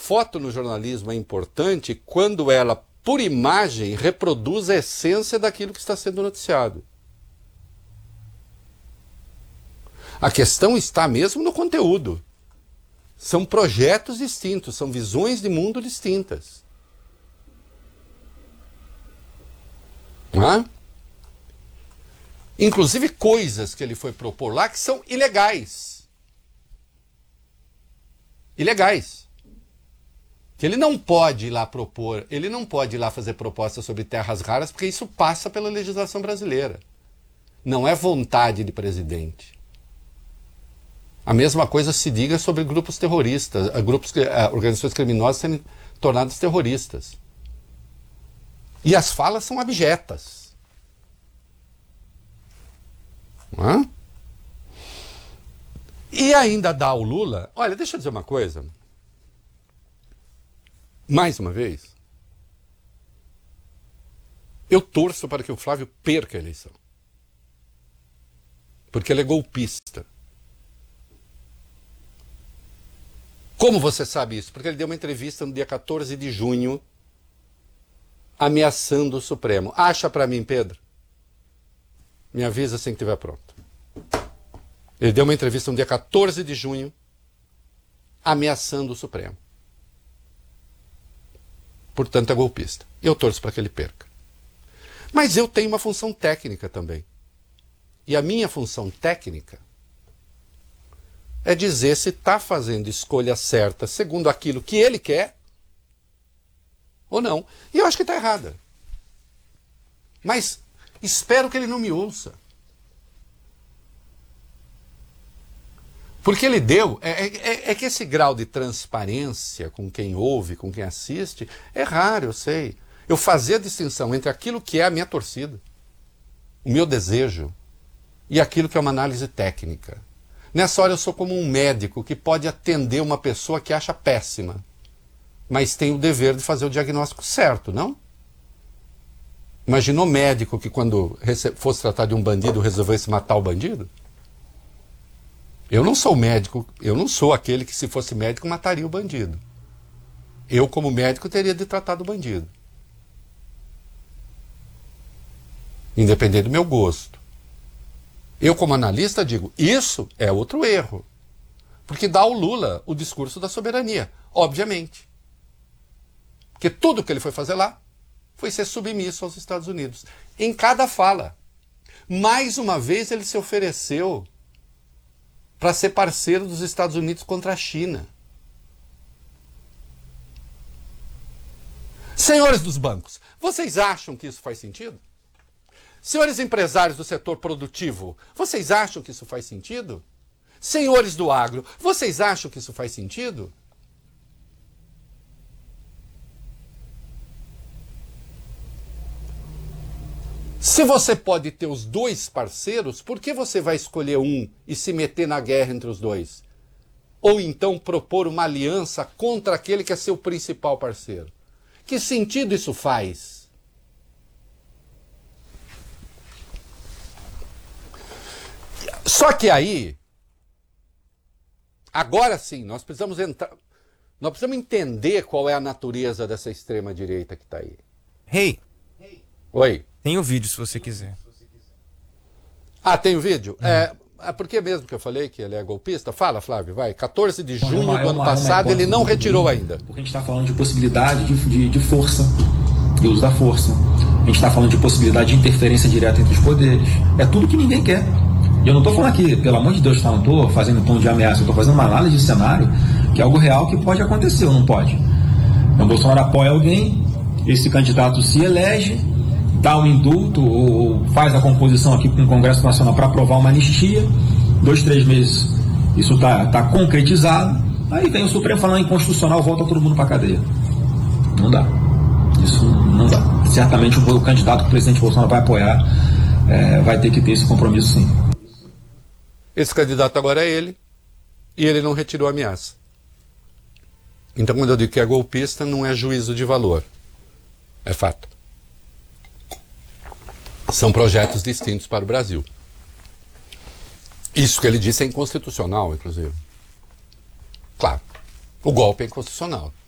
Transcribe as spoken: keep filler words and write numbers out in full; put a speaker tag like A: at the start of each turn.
A: foto no jornalismo é importante quando ela, por imagem, reproduz a essência daquilo que está sendo noticiado. A questão está mesmo no conteúdo. São projetos distintos, são visões de mundo distintas. Não é? Inclusive coisas que ele foi propor lá que são ilegais. Ilegais. Que ele não pode ir lá propor, ele não pode ir lá fazer propostas sobre terras raras, porque isso passa pela legislação brasileira. Não é vontade de presidente. A mesma coisa se diga sobre grupos terroristas, grupos, organizações criminosas serem tornadas terroristas. E as falas são abjetas. Não é? E ainda dá ao Lula... Olha, deixa eu dizer uma coisa. Mais uma vez, eu torço para que o Flávio perca a eleição. Porque ele é golpista. Como você sabe isso? Porque ele deu uma entrevista no dia quatorze de junho ameaçando o Supremo. Acha para mim, Pedro? Me avisa assim que estiver pronto. Ele deu uma entrevista no dia quatorze de junho ameaçando o Supremo. Portanto, é golpista. Eu torço para que ele perca. Mas eu tenho uma função técnica também. E a minha função técnica é dizer se está fazendo escolha certa segundo aquilo que ele quer ou não. E eu acho que está errada. Mas espero que ele não me ouça. Porque ele deu... É, é, é que esse grau de transparência com quem ouve, com quem assiste, é raro, eu sei. Eu fazer a distinção entre aquilo que é a minha torcida, o meu desejo, e aquilo que é uma análise técnica. Nessa hora eu sou como um médico que pode atender uma pessoa que acha péssima, mas tem o dever de fazer o diagnóstico certo, não? Imaginou médico que quando fosse tratar de um bandido resolvesse matar o bandido? Eu não sou médico, eu não sou aquele que se fosse médico mataria o bandido. Eu como médico teria de tratar do bandido. Independente do meu gosto. Eu como analista digo, isso é outro erro. Porque dá ao Lula o discurso da soberania, obviamente. Porque tudo que ele foi fazer lá foi ser submisso aos Estados Unidos. Em cada fala. Mais uma vez ele se ofereceu para ser parceiro dos Estados Unidos contra a China. Senhores dos bancos, vocês acham que isso faz sentido? Senhores empresários do setor produtivo, vocês acham que isso faz sentido? Senhores do agro, vocês acham que isso faz sentido? Se você pode ter os dois parceiros, por que você vai escolher um e se meter na guerra entre os dois? Ou então propor uma aliança contra aquele que é seu principal parceiro? Que sentido isso faz? Só que aí, agora sim, nós precisamos entrar, nós precisamos entender qual é a natureza dessa extrema-direita que está aí.
B: Hey.
A: Oi.
B: Tem o vídeo se você quiser.
A: Ah, tem o vídeo?
B: Hum.
A: É, é por que mesmo que eu falei que ele é golpista? Fala, Flávio, vai. quatorze de junho
C: uma,
A: do ano
C: uma,
A: passado,
C: uma
A: ele não retirou ainda.
C: Porque a gente está falando de possibilidade de, de, de força, de uso da força. A gente está falando de possibilidade de interferência direta entre os poderes. É tudo que ninguém quer. E eu não estou falando aqui, pelo amor de Deus, tá? Não estou fazendo tom de ameaça, eu estou fazendo uma análise de cenário que é algo real que pode acontecer ou não pode. Então, Bolsonaro apoia alguém, esse candidato se elege, dá um indulto ou faz a composição aqui com o Congresso Nacional para aprovar uma anistia, dois, três meses isso está tá concretizado, aí vem o Supremo falando inconstitucional, volta todo mundo para a cadeia. Não dá. Isso não dá. Certamente o, o candidato que o presidente Bolsonaro vai apoiar é, vai ter que ter esse compromisso sim.
A: Esse candidato agora é ele, e ele não retirou a ameaça. Então quando eu digo que é golpista, não é juízo de valor. É fato. São projetos distintos para o Brasil. Isso que ele disse é inconstitucional, inclusive. Claro, o golpe é inconstitucional.